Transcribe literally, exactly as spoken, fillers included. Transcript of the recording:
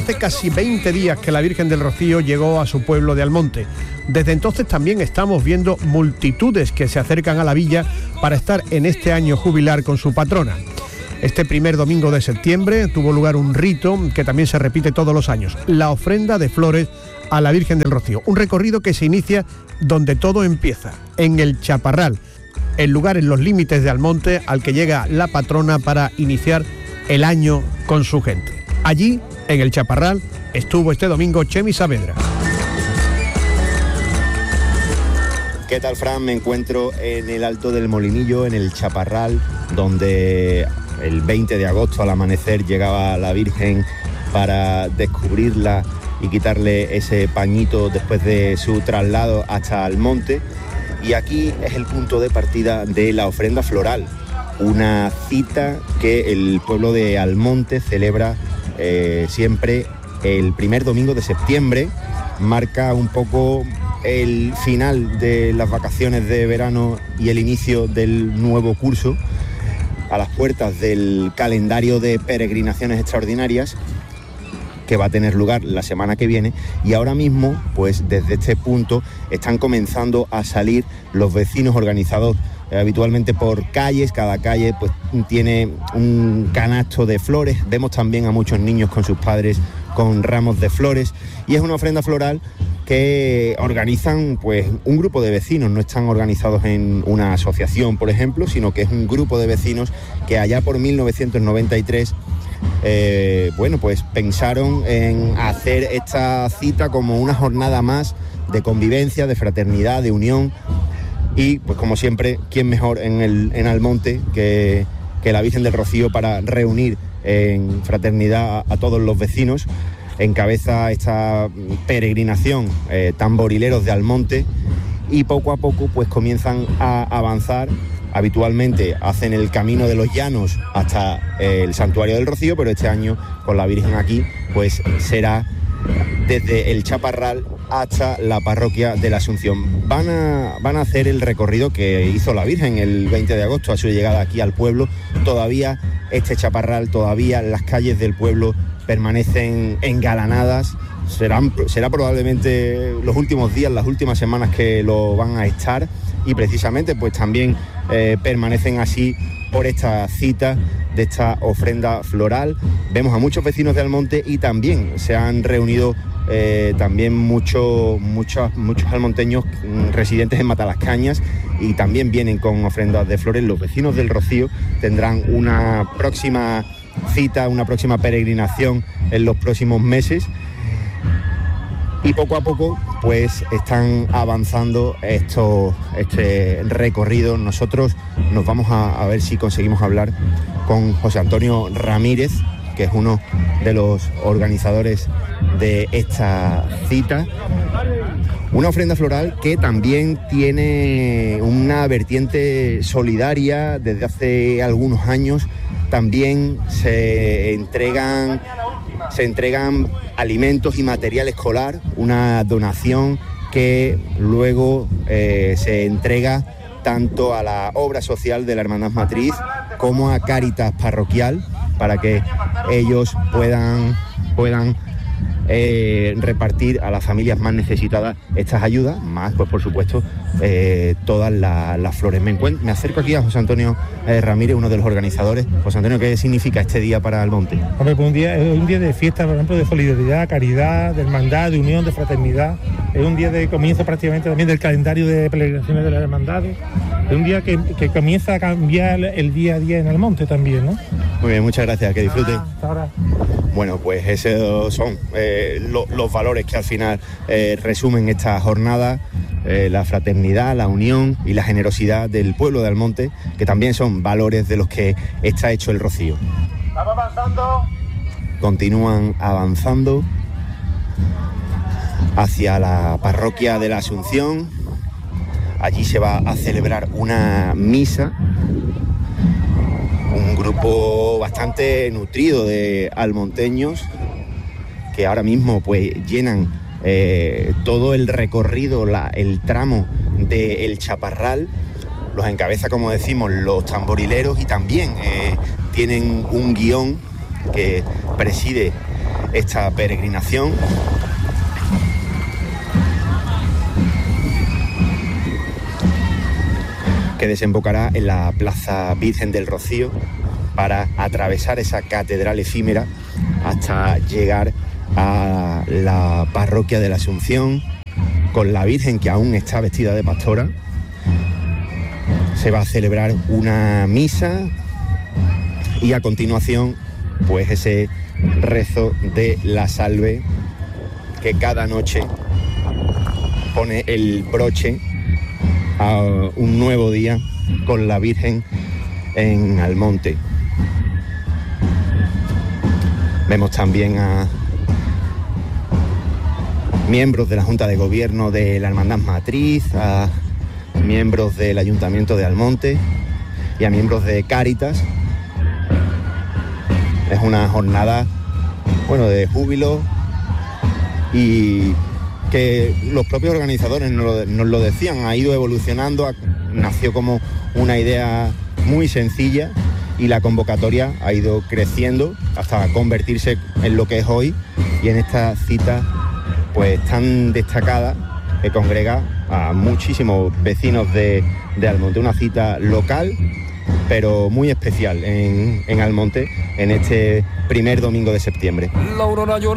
hace casi veinte días que la Virgen del Rocío llegó a su pueblo de Almonte. Desde entonces también estamos viendo multitudes que se acercan a la villa para estar en este año jubilar con su patrona. Este primer domingo de septiembre tuvo lugar un rito que también se repite todos los años, la ofrenda de flores a la Virgen del Rocío. Un recorrido que se inicia donde todo empieza, en el Chaparral, el lugar en los límites de Almonte al que llega la patrona para iniciar el año con su gente. Allí, en el Chaparral, estuvo este domingo Chemi Saavedra. ¿Qué tal, Fran? Me encuentro en el Alto del Molinillo, en el Chaparral, donde el veinte de agosto al amanecer llegaba la Virgen para descubrirla y quitarle ese pañito después de su traslado hasta Almonte. Y aquí es el punto de partida de la ofrenda floral, una cita que el pueblo de Almonte celebra eh, siempre el primer domingo de septiembre. Marca un poco el final de las vacaciones de verano y el inicio del nuevo curso, a las puertas del calendario de peregrinaciones extraordinarias que va a tener lugar la semana que viene. Y ahora mismo, pues desde este punto están comenzando a salir los vecinos organizados eh, habitualmente por calles. Cada calle pues tiene un canasto de flores. Vemos también a muchos niños con sus padres con ramos de flores, y es una ofrenda floral que organizan pues un grupo de vecinos. No están organizados en una asociación, por ejemplo, sino que es un grupo de vecinos que allá por mil novecientos noventa y tres eh, bueno, pues pensaron en hacer esta cita como una jornada más de convivencia, de fraternidad, de unión. Y pues como siempre, ¿quién mejor en, el, en Almonte que, que la Virgen del Rocío para reunir en fraternidad a, a todos los vecinos? Encabeza esta peregrinación eh, tamborileros de Almonte, y poco a poco pues comienzan a avanzar. Habitualmente hacen el camino de los llanos hasta eh, el Santuario del Rocío, pero este año con la Virgen aquí pues será desde el Chaparral hasta la parroquia de la Asunción. Van a, van a hacer el recorrido que hizo la Virgen el veinte de agosto a su llegada aquí al pueblo. Todavía este Chaparral, todavía las calles del pueblo permanecen engalanadas. Serán, será probablemente los últimos días, las últimas semanas que lo van a estar, y precisamente pues también eh, permanecen así por esta cita de esta ofrenda floral. Vemos a muchos vecinos de Almonte, y también se han reunido eh, también muchos muchos muchos almonteños residentes en Matalascañas, y también vienen con ofrendas de flores. Los vecinos del Rocío tendrán una próxima cita, una próxima peregrinación en los próximos meses, y poco a poco pues están avanzando esto, este recorrido. Nosotros nos vamos a, a ver si conseguimos hablar con José Antonio Ramírez, que es uno de los organizadores de esta cita. Una ofrenda floral que también tiene una vertiente solidaria. Desde hace algunos años también se entregan, se entregan alimentos y material escolar, una donación que luego eh, se entrega tanto a la obra social de la Hermandad Matriz como a Cáritas Parroquial, para que ellos puedan, puedan eh, repartir a las familias más necesitadas estas ayudas, más pues por supuesto eh, todas la, las flores. Me, encuentro, me acerco aquí a José Antonio eh, Ramírez, uno de los organizadores. José Antonio, ¿qué significa este día para Almonte? Hombre, pues un día, es un día de fiesta, por ejemplo, de solidaridad, caridad, de hermandad, de unión, de fraternidad. Es un día de comienzo prácticamente también del calendario de peregrinaciones de las hermandades. Es un día que, que comienza a cambiar el día a día en Almonte también, ¿no? Muy bien, muchas gracias, que disfruten. Ah, hasta ahora. Bueno, pues esos son eh, lo, los valores que al final eh, resumen esta jornada, eh, la fraternidad, la unión y la generosidad del pueblo de Almonte, que también son valores de los que está hecho el Rocío. Estamos avanzando. Continúan avanzando hacia la parroquia de la Asunción. Allí se va a celebrar una misa. Un grupo bastante nutrido de almonteños que ahora mismo pues llenan eh, todo el recorrido, la, el tramo del Chaparral. Los encabeza, como decimos, los tamborileros, y también eh, tienen un guión que preside esta peregrinación. Que desembocará en la Plaza Virgen del Rocío para atravesar esa catedral efímera hasta llegar a la parroquia de la Asunción con la Virgen, que aún está vestida de pastora. Se va a celebrar una misa y a continuación pues ese rezo de la salve que cada noche pone el broche a un nuevo día con la Virgen en Almonte. Vemos también a miembros de la Junta de Gobierno de la Hermandad Matriz, a miembros del Ayuntamiento de Almonte y a miembros de Cáritas. Es una jornada, bueno, de júbilo y que los propios organizadores nos lo, nos lo decían, ha ido evolucionando, ha, nació como una idea muy sencilla y la convocatoria ha ido creciendo hasta convertirse en lo que es hoy y en esta cita pues tan destacada que congrega a muchísimos vecinos de, de Almonte, una cita local pero muy especial en, en Almonte en este primer domingo de septiembre. La aurora llora.